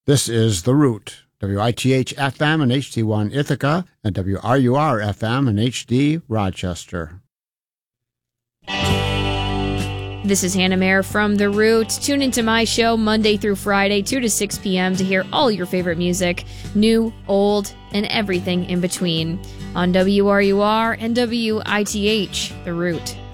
This is The Root, WITH FM and HD1 Ithaca, and WRUR FM and HD Rochester. This is Hannah Mayer from The Root. Tune into my show Monday through Friday, 2 to 6 p.m. to hear all your favorite music, new, old, and everything in between on WRUR and WITH, The Root.